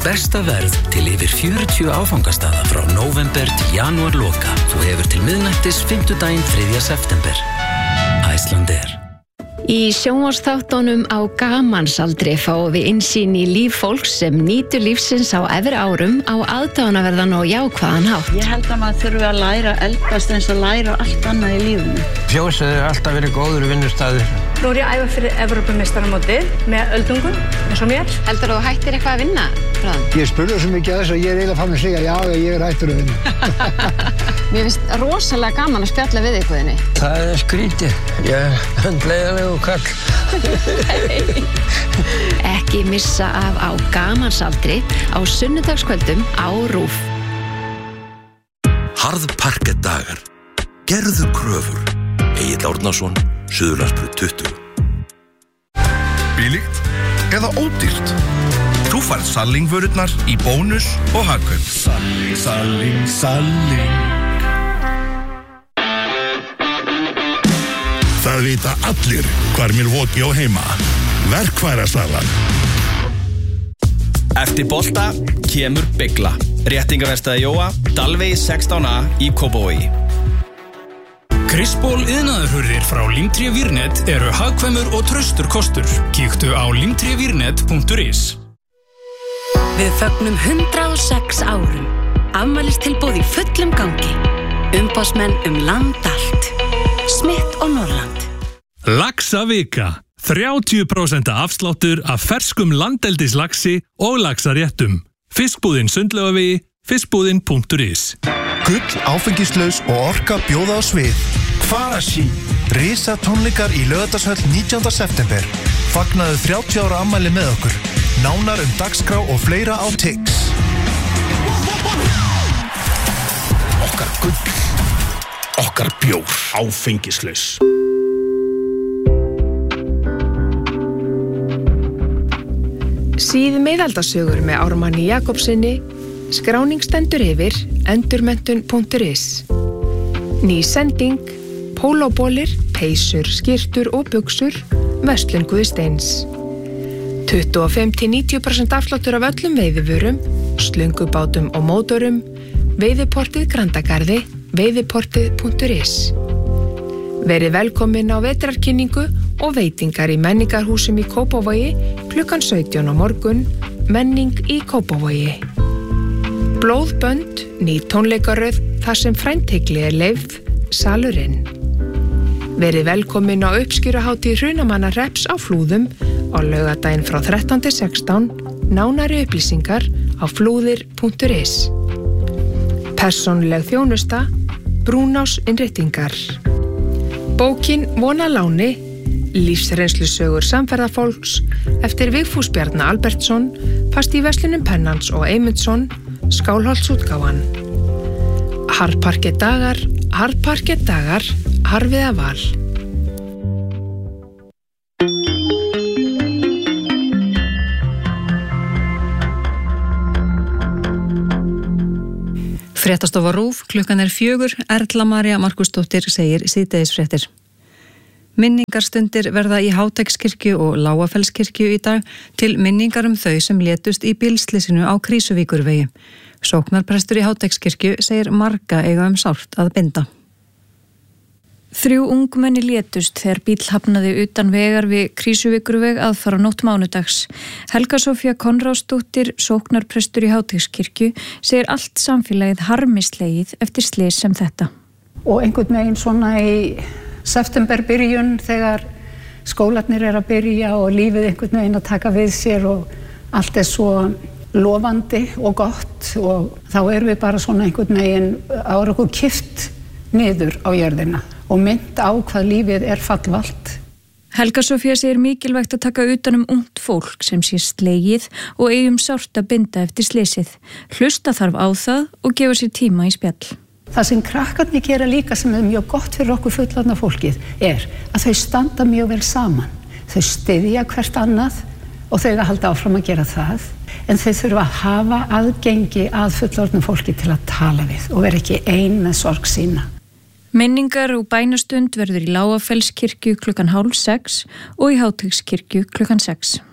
besta verð til yfir 40 áfangastaða frá nóvember til janúar loka. Þú hefur til miðnættis 5. 3. september. Icelandair. Í sjónvarpsþáttunum á gamansaldri fáum við innsýn í líf fólks sem nýtur lífsins á efri árum á aðdáunarverðan og jákvæðan hátt. Ég held að maður þurfi að læra eldast eins og læra allt annað í lífinu. Fjósið alltaf verið góður vinnustaður. Nú ég að æfa fyrir Evrópumeistaramótið með öldungum, eins og mér. Heldur þú hættir eitthvað að vinna frá þeim? Ég spurði svo mikið að þess að ég eiginlega fann að segja já, ég hættur að vinna. Mér finnst rosalega gaman að spjalla við ykkurðinni. Það skrítið. Ég hundleiðilegu kall. Ekki missa af á gamansaldri á sunnudagskvöldum á RÚV. Harðparkettdagar. Gerðu kröfur. Egill Árnason, Suðurlandsbraut 20. Billigt eða ódýrt? Þú færð Salling-vörurnar í bónus og hagkaup. Salling, Salling, Salling. Það vita allir hvar Milwaukee á heima. Verkfærasalan. Eftir bolta kemur Bygla. Réttingaverstaði Jóa, Dalvegi 16A í Kópavogi. Kristból iðnaðarhurðir frá Limtré Vírnet eru hagkvæmur og traustur kostur. Kíktu á limtrévírnet.is. Við fögnum 106 árum. Afmælistilboð í fullum gangi. Umboðsmenn land allt. Smith og Norrland. Laxavika. 30% afsláttur af ferskum landeldislaxi og laxaréttum. Fiskbúðin Sundlaugavegi, fiskbúðin.is. Gull, áfengislaus og orka bjóða á svið. Kvarasi. Risa tónleikar í Laugardalshöll 19. september. Fagnaðu 30 ára afmæli með okkur. Nánar dagskrá og fleira á Tix. Okkar gull. Okkar bjór. Áfengislaus. Síð miðaldasögur með Ármanni Jakobssyni. Skráning stendur yfir endurmenntun.is. Ný sending, pólóbolir, peysur, skyrtur og buxur, verslun Guðsteins. 25-90% afsláttur af öllum veiðivörum, slöngubátum og mótorum, veiðiportið Grandagarði, veiðiportið.is. Verið velkomin á vetrarkynningu og veitingar í menningarhúsum í Kópavogi klukkan 17 á morgun, menning í Kópavogi. Blóðbönd, ný tónleikaröð þar sem frændhygli leyfð, salurinn. Verið velkomin á uppskýruhátíð Hrunamannahrepps á Flúðum á laugardaginn frá 13-16, nánari upplýsingar á flúðir.is. Persónuleg þjónusta, Brúnás innréttingar. Bókin Vona láni, lífsreynslusögur samferðafólks eftir Vigfús Bjarna Albertsson, fast í verslunum Pennans og Eymundsson, Skálholtsútgáfan. Harðparkettdagar, harfiða val. Fréttastofa RÚV, klukkan 4, Erla María Markusdóttir segir síðdegisfréttir. Minningarstundir verða í Háteigskirkju og Lágafellskirkju í dag til minningar þau sem létust í bílslysinu á Krísuvíkurvegi. Sóknarprestur í Háteigskirkju segir marga eiga sárt að binda. 3 ungmenni létust þegar bíll hafnaði utan vegar við Krísuvíkurveg aðfara nótt mánudags. Helga Sofía Konráðsdóttir, sóknarprestur í Háteigskirkju, segir allt samfélagið harmislegið eftir slys sem þetta. Og einhvern veginn svona í septemberbyrjun þegar skólarnir að byrja og lífið einhvern veginn að taka við sér og allt svo lofandi og gott og þá við bara svona einhvern veginn ára okkur kippt niður á jörðina og mynd á hvað lífið fallvalt. Helga Sofía segir mikilvægt að taka utan ungt fólk sem sé slegið og eigum sárt að binda eftir slysið. Hlusta þarf á það og gefa sér tíma í spjall. Það sem krakkarnir gera líka sem mjög gott fyrir okkur fullorðna fólkið að þau standa mjög vel saman. Þau styðja hvert annað og þau að halda áfram að gera það. En þau þurfa að hafa aðgengi að fullorðna fólki til að tala við og vera ekki ein með sorg sína. Minningar og bænastund verður í Lágafellskirkju klukkan 5:30 og í Háteigskirkju klukkan 6.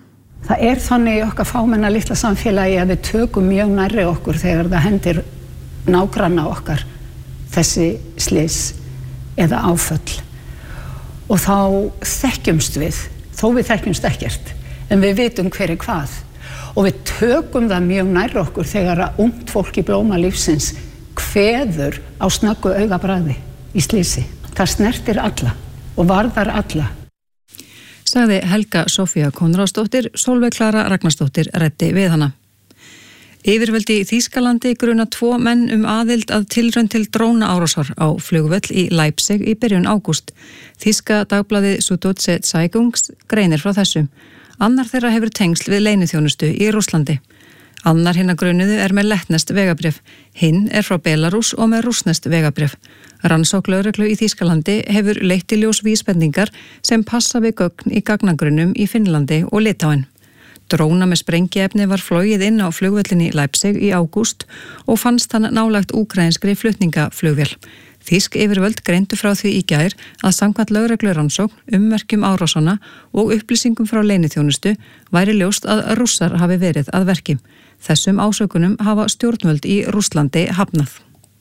Það þannig í okkar fámenna litla samfélagi að við tökum mjög nærri okkur þegar það hendir nágranna okkar þessi slys eða áföll. Og þá þekkjumst við, þó við þekkjumst ekkert, en við vitum hver hvað. Og við tökum það mjög nærri okkur þegar að ungt fólk í blóma lífsins kveður á snöggu augabragði í slysi. Það snertir alla og varðar alla. Sagði Helga Sofía Konráðsdóttir, Sólveig Klara Ragnarsdóttir ræddi við hana. Yfirvöldi í Þýskalandi gruna 2 menn aðild að tilraun til drónaárásar á flugvöll í Leipzig í byrjun ágúst. Þýska dagblaðið Süddeutsche Zeitung greinir frá þessu. Annar þeirra hefur tengsl við leyniþjónustu í Rússlandi. Annar hinna grunuðu með lettneskt vegabréf. Hinn frá Belarús og með rússneskt vegabréf. Rannsókn lögreglu í Þýskalandi hefur leitt í ljós vísbendingar sem passa við gögn í gagnagrunnum í Finnlandi og Litáen. Dróna með sprengiefni var flogið inn á flugvellinni Leipzig í ágúst og fannst hann nálægt úkraínskri flutningaflugvél. Þýsk yfirvöld greindu frá því í gær að samkvæmt lögreglurannsókn, ummerkjum árásana og upplýsingum frá leyniþjónustu væri ljóst að Rússar hafi verið að verki. Þessum ásökunum hafa stjórnvöld í Rússlandi hafnað.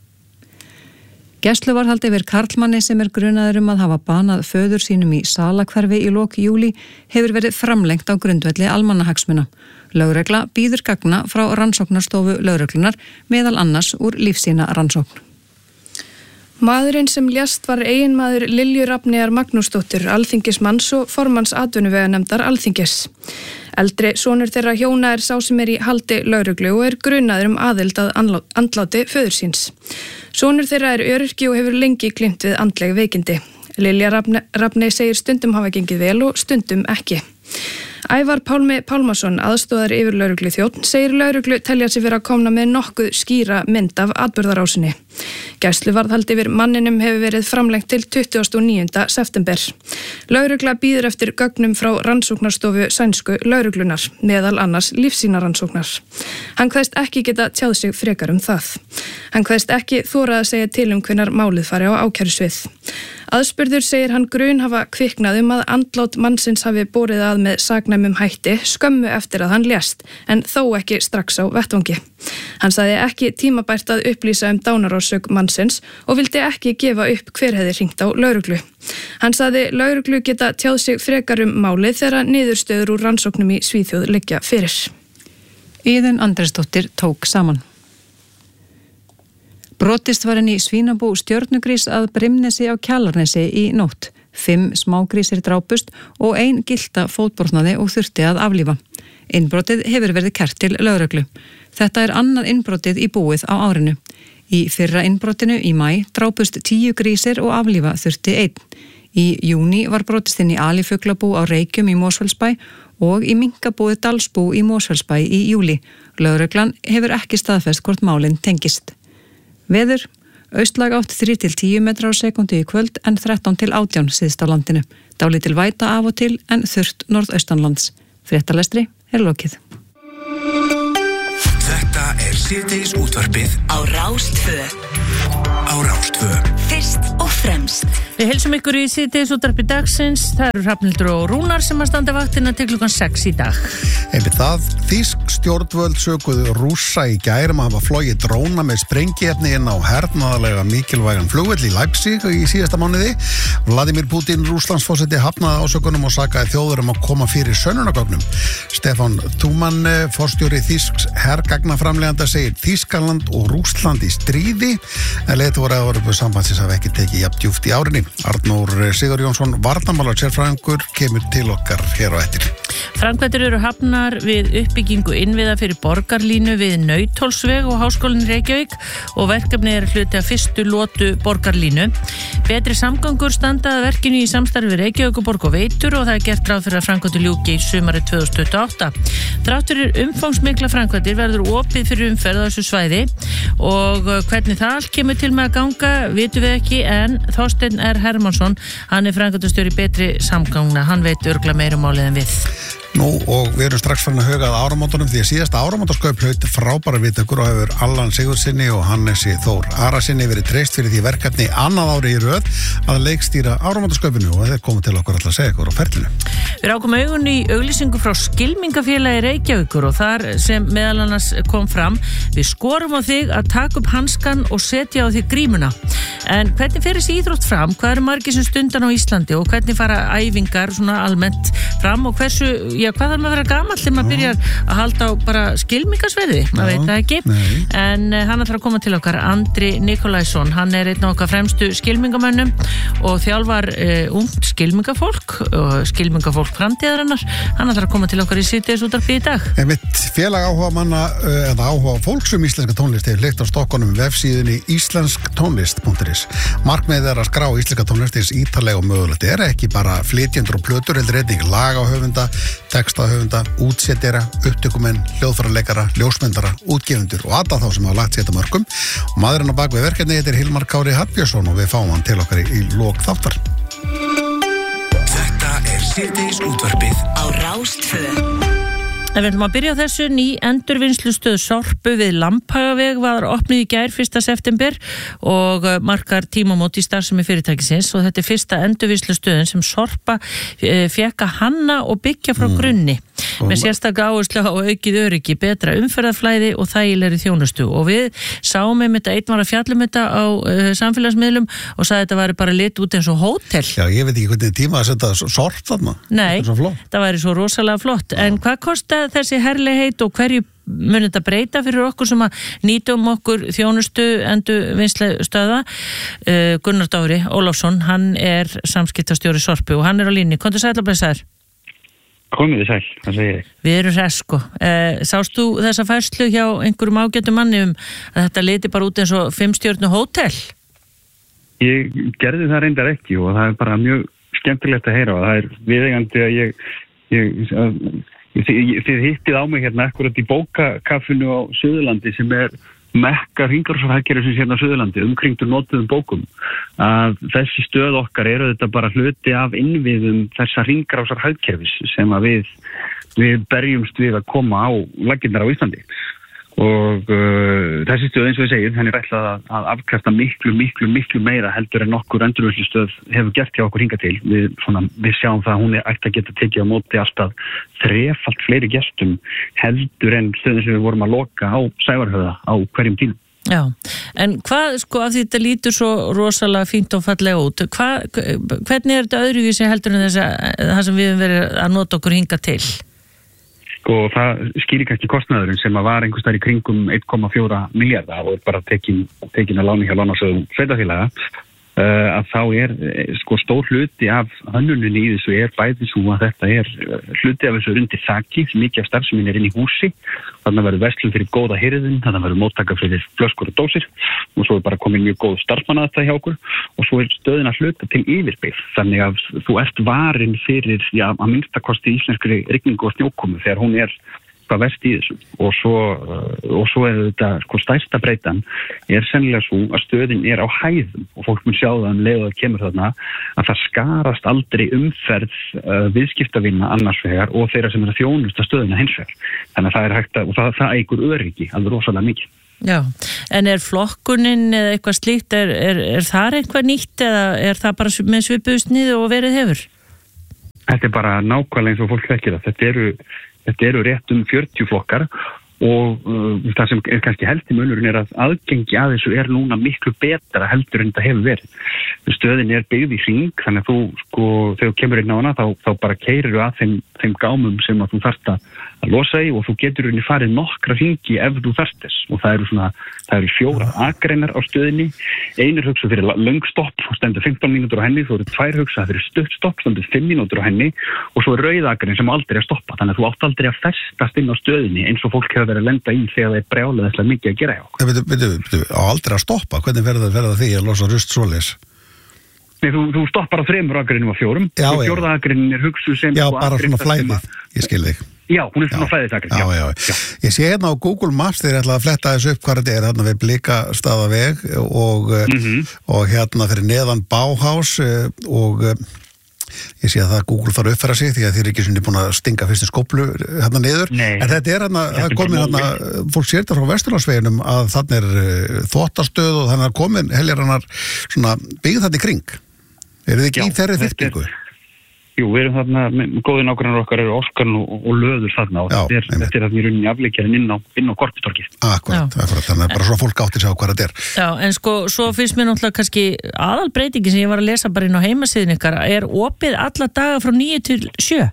Gæsluvarðhald yfir karlmanni sem grunaður að hafa banað föður sínum í Salahverfi í lok júlí hefur verið framlengt á grundvelli almannahagsmuna. Lögregla býður gagna frá rannsóknarstofu lögreglunar meðal annars úr lífsýna rannsókn. Maðurinn sem lést var eiginmaður Lilju Rafneyjar Magnúsdóttur, alþingismanns og formanns atvinnuveganefndar Alþingis. Eldri sonur þeirra hjóna sá sem í haldi lögreglu og grunaður aðild að andláti föður síns. Sonur þeirra öryrki og hefur lengi glímt við andleg veikindi. Lilja Rafney segir stundum hafa gengið vel og stundum ekki. Ævar Pálmi Pálmason, aðstoðar yfir lögregluþjónn, segir lögreglu telja sig vera að komna með nokkuð skýra mynd af atburðarásinni. Gæsluvarðhald yfir manninum hefur verið framlengt til 29. september. Lögregla býður eftir gögnum frá rannsóknarstofu sænsku lögreglunar, meðal annars lífsýnarannsóknar. Hann kveðst ekki geta tjáð sig frekar það. Hann kveðst ekki þora að segja til hvenær málið fari á ákærusvið. Aðspurður segir hann grun hafa kviknað að andlát mannsins hafi borið að með saknæmum hætti skömmu eftir að hann lést, en þó ekki strax á vettvangi. Hann sagði ekki tímabært að upplýsa dánarorsök mannsins og vildi ekki gefa upp hver hefði hringt á lögreglu. Hann sagði lögreglu geta tjáð sig frekar málið þegar niðurstöður úr rannsóknum í Svíþjóð liggja fyrir. Iðunn Andrésdóttir tók saman. Brotist var inn í svínabú Stjörnugrís að Brimnesi á Kjalarnesi í nótt. 5 smágrísir drápust og 1 gylta fótbrotnaði og þurfti að aflífa. Innbrotið hefur verið kært til lögreglu. Þetta annað innbrotið í búið á árinu. Í fyrra innbrotinu í maí drápust 10 grísir og aflífa þurfti 1. Í júní var brotist inn í alifuglabú á Reykjum í Mosfellsbæ og í minkabúið Dalsbú í Mosfellsbæ í júlí. Lögreglan hefur ekki staðfest hvort málin tengist. Veður, austlæg átt 3-10 metrar á sekúndu í kvöld en 13-18 síðst á landinu. Dálítil væta af og til en þurrt norðaustanlands. Fréttalestri lokið. Þetta síðdegis útvarpið á Rás 2. Fyrst og fremst. Við heilsum ykkur í síðdegis útvarpið dagsins. Það eru Hrafnhildur og Rúnar sem að standa vaktina til klukkan 6 í dag. Einmitt það, þýsk stjórnvöld sökuðu Rússa í gær að hafa flogið dróna með sprengiefni inn á hernaðarlega mikilvægan flugvöll í Leipzig í síðasta mánuði. Vladimir Putin, Rússlandsforseti, hafnaði ásökunum og sakaði þjóður að koma fyrir sönnunargögnum. Stefán Thumann, forstjóri þýsks hergagnaframleiðanda, segir Þýskaland og Rússland í stríði, en leiðtogar Evrópusambandsins hafa ekki tekið jafn djúpt í árinni. Arnór Sigurjónsson, varnarmálasérfræðingur, kemur til okkar hér á eftir. Framkvæmdir eru hafnar við uppbyggingu innviða fyrir borgarlínu við Nauthólsveg og Háskólinn Reykjavík og verkefni hluti af fyrstu lotu borgarlínu. Betri samgangur standa að verkinu í samstarfi við Reykjavíkurborg og Veitur og það gert ráð fyrir að framkvæmdir ljúki í sumarið 2028. Þrátt fyrir umfangsmikla framkvæmdir verður opið fyrir umferð á þessu svæði og hvernig það allt kemur til með að ganga vitum við ekki, en Þorsteinn R. Hermansson, hann framkvæmdastjóri Betri samgangna, hann veit örugglega meira málið en við. Nú, og við erum strax farin að huga að áramótunum því að síðasta áramótaskaup hlaut frábæra viðtökur og hefur Allan Sigurðssyni og Hannesi Þór Arasyni verið treyst fyrir því verkefni annað ári í röð að leikstýra áramótaskaupinu og þeir komið til okkur alltaf að segja okkur á ferlinu. Við rákum augun í auglýsingu frá Skylmingafélagi Reykjavíkur og þar sem meðal annars kom fram: við skorum á þig að taka upp hanskan og setja á þig grímuna. En hvernig fer þessi íþrótt fram? Hvað eru margir sem stundan á Íslandi og hvernig fara æfingar svona almennt fram og hversu, hvað þarf maður að vera gamall þegar maður byrjar að halda á bara skylmingasverði? Maður veit það ekki. En hann ætlar að koma til okkar, Andri Nikolaísson, hann er einn af okkar fremstu skylmingamönnum og þjálfar ungt skylmingafólk og skylmingafólk framtíðarinnar. Hann ætlar að koma til okkar í síðdegisútvarpi í dag. Mitt félag áhuga manna eða áhuga fólks íslenska tónlist hefur leikt á stokkunum vefsíðunni íslensktónlist.is. Markmiðið er að skrá íslenska tónlist eins ítarlega og mögulegt er, ekki bara flytjendur og plötur, heldur einnig lagahöfunda, textahöfunda, útsetjara, upptökumenn, hljóðfæraleikara, ljósmyndara, útgefundur og alla þá sem hafa lagt sér þetta mörgum. Og maðurinn á bak við verkefni heitir Hilmar Kári Hallbjörnsson og við fáum hann til okkar í lok þáttar. Þetta er síðdegisútvarpið á Rás 2. En við ætlum að byrja á þessu. Ný endurvinnslustöð Sorpu við Lambhagaveg var opnuð í gær 1. september og markar tímamót í starfsemi fyrirtækisins og þetta er fyrsta endurvinnslustöðin sem Sorpa fékk að hanna og byggja frá grunni með sérstaka áherslu á aukið öryggi, betra umferðarflæði og þægilegri þjónustu. Og við sáum þetta, einn var að fjalla þetta á samfélagsmiðlum og sagði þetta væri bara lit út eins og hótel. Já, ég veit ekki hvernig tíma að setja Sorp þarna. Nei, það væri svo rosalega flott. En hvað kostaði þessi herlegheit og hverju mun þetta breyta fyrir okkur sem að nýtum okkur þjónustu endurvinnslustöða? Gunnar Dóri Ólafsson, hann er samskiptastjóri Sorpu og hann er á línni. Komdu sæll og blessaður. Komið þið sæll, það segir ég. Við erum hress, sko. Sást þú þessa færslu hjá einhverjum ágætum manni að þetta liti bara út eins og 5-stjörnu hótel? Ég gerði það reyndar ekki og það er bara mjög skemmtilegt að heyra og það er viðeigandi að þið hittið á mig hérna akkurat í bókakaffinu á Suðurlandi sem er mekka hringrásarhagkerfisins hérna á Suðurlandi, umkringdur notuðum bókum, að þessi stöð okkar eru þetta bara hluti af innviðum þessa hringrásarhagkerfis sem að við berjumst við að koma á laggirnar á Íslandi. Og þessi stöð, eins og ég segir, henni er ætlað að afkasta miklu meira heldur en nokkur endurvinnslustöð hefur gert hjá okkur hingað til. Við sjáum það að hún er ætti að geta tekið á móti alltaf 3-falt fleiri gestum heldur en stöðin sem við vorum að loka á Sævarhöfða á hverjum tímum. Já, en hvað, sko, af því þetta lítur svo rosalega fínt og fallega út, hvernig er þetta öðruvísi heldur en það sem við höfum verið að nota okkur hingað til? Og það skýrir kannski kostnaðurinn sem að var einhvers þar í kringum 1,4 milljarða og er bara tekin að láni hjá lánasjóðum sveitarfélaga, að þá er sko stór hluti af hönnuninni í þessu er bæði svo að þetta er hluti af þessu undir þaki, mikið af starfsemin er inn í húsi, þannig verður verslun fyrir góða hirðin, þannig verður móttaka fyrir flöskur og dósir og svo er bara komin mjög góð starfsmannaðasta hjá okkur og svo er stöðin að hluta til yfirbyggð, þannig að þú ert varin fyrir, að minnstakosti íslenskri rigningu og snjókomu þegar hún er hvað verst í þessu og svo er þetta sko stærsta breytan er sennilega svo að stöðin er á hæðum og fólk mun sjá það leið að kemur þarna að það skarast aldrei umferð viðskiptavinna annars vegar og þeirra sem er að þjónusta stöðina hins vegar. Þannig að það er hægt að, og það eykur öryggi alveg rosalega mikið. Já, en er flokkunin eða eitthvað slíkt, er það eitthvað nýtt eða er það bara með svipuðu sniði og verið hefur? Þetta er bara nákvæmlega eins og fólk þekkir það. Þetta eru rétt 40 flokkar og það sem er kannski helsti munurinn er að aðgengi að þessu er núna miklu betra heldur en þetta hefur verið. Stöðin er byggð í hring, þannig að þú sko, þegar þú kemur inn á hana þá bara keyrir þú að þeim gámum sem að þú þarft að losa í og þú getur henni farið nokkra hringi ef þú þarft þess og það eru 4 akreinar á stöðinni, einir hugsa fyrir löng stopp og stendur 15 mínútur á henni, þú eru 2 hugsa fyrir stutt stopp, stendur 5 mínútur á henni og svo er rauð akrein sem aldrei að stoppa, þannig að þú átt aldrei að festast inn á stöðinni eins og fólk hefur verið að lenda í þegar það er brjálæðislega mikið að gera hjá okkur. Veitu, á aldrei að stoppa, hvernig verða því að losa rust svoleiðis? Nei, þú stoppar á 3 akreinum af 4 og 4. akreinin er hugsuð sem já, bara svona flæðið, ég skil þig. Já, hún er svona flæðisakrein. Já. Ég sé hérna á Google Maps þegar ég ætla að fletta þessu upp hvað þetta er hérna við Blikastaðaveg og hérna fyrir neðan Bauhaus og Ég sé að það Google þarf að uppfæra sig því að þið ekki svona búin að stinga fyrstu skóplu hérna niður. Nei, en þetta það komin hérna, fólk sér þetta frá Vesturlandsveginum að þarna þvottastöð og þannig að komin heljarannar svona byggð þetta í kring. Eru þið ekki í þeirri þyrpingu? Jú, við erum þarna, góði nágrannar okkar eru Orkan og Löður þarna og þetta er þarna í rauninni afleikjarinn inn á Korputorgið. Akkurat, þannig að bara svo fólk átti sig á hvað þetta er. Já, en sko, svo finnst mér náttúrulega kannski aðalbreytingi sem ég var að lesa bara inn á heimasíðun ykkar, er opið alla daga frá 9 til 7?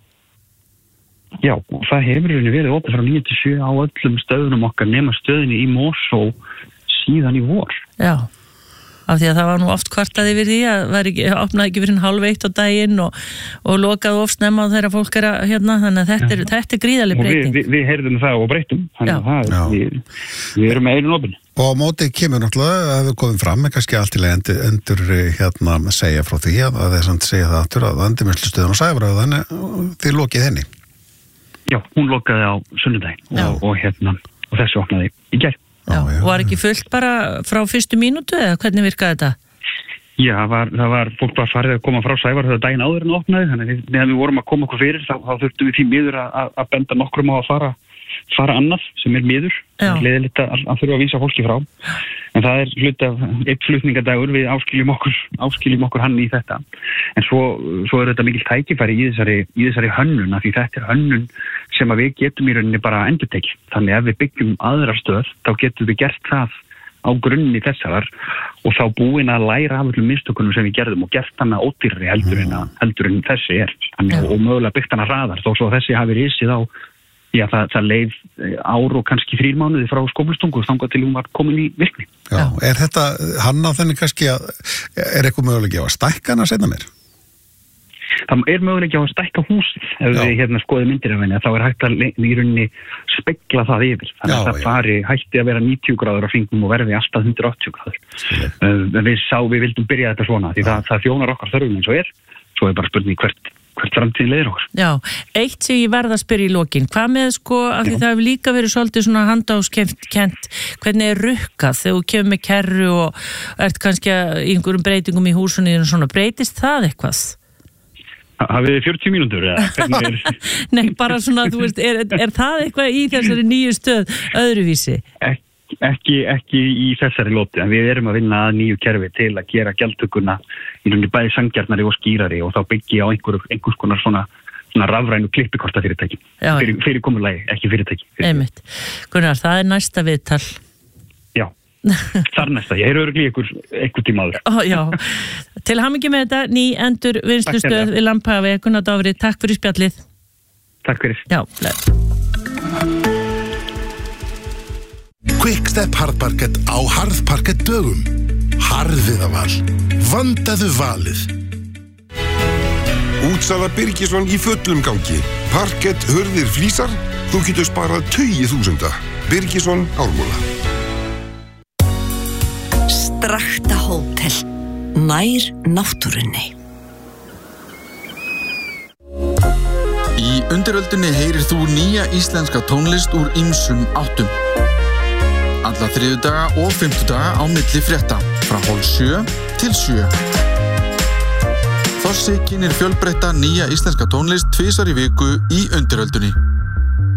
Já, og það hefur verið opið frá 9 til 7 á öllum stöðunum okkar nema stöðinni í Mosó síðan í vor. Já. Af því að það var nú oft kvartaði við því að opnaði ekki fyrir 12:30 á daginn og lokaði of snemma á þeirra fólk hérna, þannig að þetta er gríðarleg breyting. Við heyrðum það og breytum, þannig að við erum með einu opin. Og á móti kemur náttúrulega að við komum fram með kannski allt til að endur hérna segja frá því að það er samt segja það aftur að endurvinnslustöðun og Sævará þannig þið lokið henni. Já, hún lokaði á sunnudaginn og þessu opnaði í gær. Já, var ekki fullt bara frá fyrstu mínútu eða hvernig virkaði þetta? Já, það var fólk bara farið að koma frá Sævar þegar daginn áður en opnaði, þannig að meðan við vorum að koma okkur fyrir þá þurftum við því miður að benda nokkrum á að fara annað sem er miður, leiðilegt að þurfa að vísa fólki frá. En það er hluti af einn flutningadagur, við áskiljum okkur hann í þetta. En svo er þetta mikil tækifæri í þessari hönnun, af því þetta er hönnun sem að við getum í rauninni bara endurtekið. Þannig að ef við byggjum aðra stöð, þá getum við gert það á grunni þessarar og þá búin að læra af öllum mistökunum sem við gerðum og gert hana ódýrari heldur en þessi er. Og mögulega byggt hana hraðar, þó svo þessi hafi risið á. Já, það leið ár og kannski 3 mánuði frá Skóflustungu þangað til hún var komin í virkni. Já, er þetta hanna þannig kannski að er eitthvað möguleiki á að stækka hana seinna meir? Það er möguleiki á að stækka húsið. Ef við skoðum myndir af henni, þá er hægt að í rauninni spegla það yfir. Þannig að það hætti að vera 90 gráður á hringnum og verði alltaf 180 gráður. Við vildum byrja þetta svona, því það þjónar okkar þörfum eins og er. Svo er bara spurning hvert framtíðin leiðir okkur. Já, eitt sem ég verð að spyrja í lokin, hvað með af því það hefur líka verið svolítið svona handahófskent, hvernig er rukkað þegar þú kemur með kerru og ert kannski í einhverjum breytingum í húsunni og svona, breytist það eitthvað? Hafið þið 40 mínútur eða hvernig er? Nei, bara svona, þú veist, er það eitthvað í þessari nýju stöð öðruvísi? Ekki í þessari lóti, en við erum að vinna að nýju kerfi til að gera gjaldtökuna í rauninni bæði sanngjarnari og skýrari og þá byggi á einhvers konar svona rafrænu klippikortafyrirtæki. Fyrirkomulagi, ekki fyrirtæki. Einmitt. Gunnar, það er næsta viðtal. Já, þar næsta. Ég er örugglega einhver tíma áður. Já, til hamingju með þetta, ný endur vinnslustöð við Lambhaga, Gunnar Dofri, takk fyrir spjallið. Takk fyrir. Já, Quickstep harðparkett á harðparkett dögum. Harðviðaval. Vandaðu valið. Útsala Birgisson í fullum gangi. Parkett, hurðir, flísar. Þú getur sparað 20.000. Birgisson Ármúla. Strakta hótel. Nær náttúrunni. Í undiröldinni heyrir þú nýja íslenska tónlist úr ýmsum áttum. Alla þriðjudaga og fimmtudaga á milli frétta, frá 6:30 til 7. Þossi kynnir fjölbreytta nýja íslenska tónlist 2 í viku í undiröldinni.